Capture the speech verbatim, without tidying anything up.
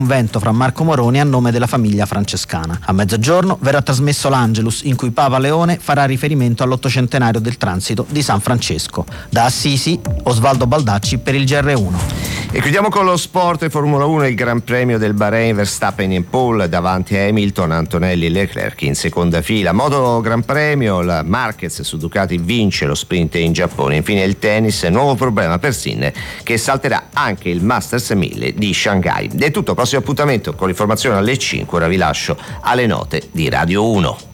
convento fra Marco Moroni a nome della famiglia francescana. A mezzogiorno verrà trasmesso l'Angelus, in cui Papa Leone farà riferimento all'ottocentenario del transito di San Francesco. Da Assisi, Osvaldo Baldacci per il G R uno. E chiudiamo con lo sport e Formula uno, il Gran Premio del Bahrain, Verstappen in pole davanti a Hamilton, Antonelli e Leclerc in seconda fila. Moto Gran Premio, la Marquez su Ducati vince lo sprint in Giappone. Infine il tennis, nuovo problema per Sinner che salterà anche il Masters mille di Shanghai. Ed è tutto, prossimo appuntamento con l'informazione alle cinque, ora vi lascio alle note di Radio uno.